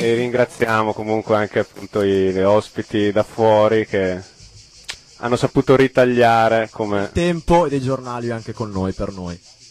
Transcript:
e ringraziamo comunque anche appunto gli ospiti da fuori che hanno saputo ritagliare come tempo dei giornali anche con noi, per noi.